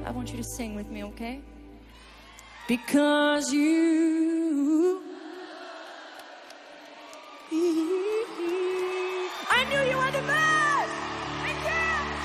I want you to sing with me, okay? Because you... I knew you were the best!